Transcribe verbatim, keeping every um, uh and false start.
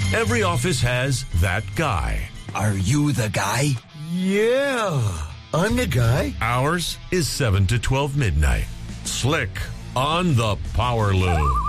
Every office has that guy. Are you the guy? Yeah, I'm the guy. Ours is seven to twelve midnight. Slick on the Power Loom.